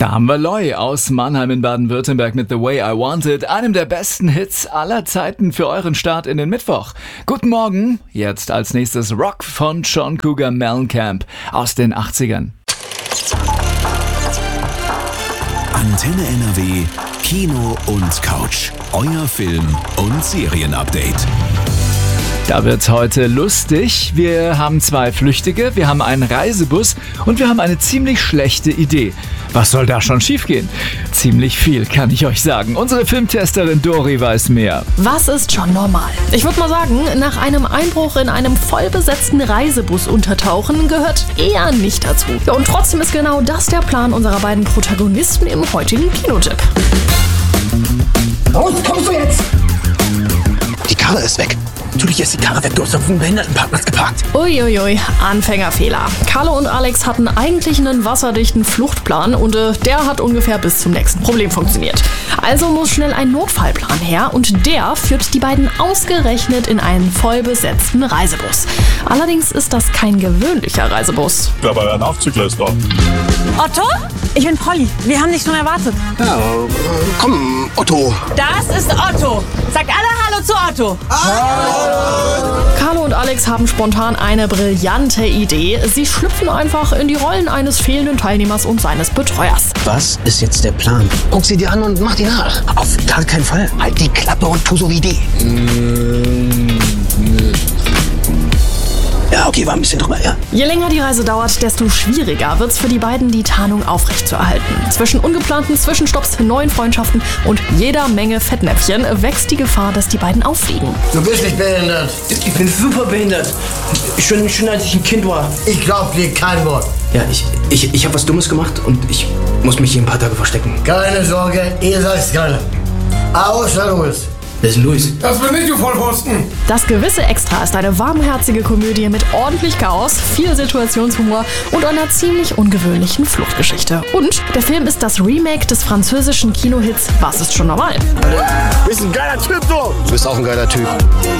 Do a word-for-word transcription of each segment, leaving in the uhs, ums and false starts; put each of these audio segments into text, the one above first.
Da haben wir Loy aus Mannheim in Baden-Württemberg mit The Way I Want It, einem der besten Hits aller Zeiten für euren Start in den Mittwoch. Guten Morgen, jetzt als nächstes Rock von John Cougar Mellencamp aus den achtzigern. Antenne N R W, Kino und Couch, euer Film- und Serienupdate. Da wird's heute lustig. Wir haben zwei Flüchtige, wir haben einen Reisebus und wir haben eine ziemlich schlechte Idee. Was soll da schon schiefgehen? Ziemlich viel, kann ich euch sagen. Unsere Filmtesterin Dori weiß mehr. Was ist schon normal? Ich würde mal sagen, nach einem Einbruch in einem vollbesetzten Reisebus untertauchen gehört eher nicht dazu. Ja, und trotzdem ist genau das der Plan unserer beiden Protagonisten im heutigen Kinotipp. Raus, kommst du jetzt? Die Karre ist weg. Natürlich ist die Karre weg, du hast auf dem Behindertenparkplatz geparkt. Uiuiui, Anfängerfehler. Carlo und Alex hatten eigentlich einen wasserdichten Fluchtplan und äh, der hat ungefähr bis zum nächsten Problem funktioniert. Also muss schnell ein Notfallplan her und der führt die beiden ausgerechnet in einen vollbesetzten Reisebus. Allerdings ist das kein gewöhnlicher Reisebus. Ja, aber ein Aufzügler ist da. Otto? Ich bin Polly. Wir haben dich schon erwartet. Ja, komm, Otto. Das ist Otto. Sagt alle Hallo zu Otto. Carlo und Alex haben spontan eine brillante Idee. Sie schlüpfen einfach in die Rollen eines fehlenden Teilnehmers und seines Betreuers. Was ist jetzt der Plan? Guck sie dir an und mach die nach. Auf gar keinen Fall. Halt die Klappe und tu so wie die. Ja, okay, war ein bisschen drüber, ja. Je länger die Reise dauert, desto schwieriger wird's für die beiden, die Tarnung aufrechtzuerhalten. Zwischen ungeplanten Zwischenstopps, neuen Freundschaften und jeder Menge Fettnäpfchen wächst die Gefahr, dass die beiden auffliegen. Du bist nicht behindert. Ich bin super behindert. Schon, schon als ich ein Kind war. Ich glaub dir kein Wort. Ja, ich, ich, ich habe was Dummes gemacht und ich muss mich hier ein paar Tage verstecken. Keine Sorge, ihr seid keine. Außer Louis. Wer ist denn Luis? Das bin ich, du Vollpfosten. Das gewisse Extra ist eine warmherzige Komödie mit ordentlich Chaos, viel Situationshumor und einer ziemlich ungewöhnlichen Fluchtgeschichte. Und der Film ist das Remake des französischen Kinohits Was ist schon normal? Du bist ein geiler Typ, du. Du bist auch ein geiler Typ.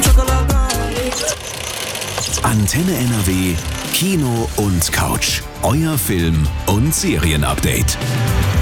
Antenne N R W, Kino und Couch, euer Film- und Serienupdate.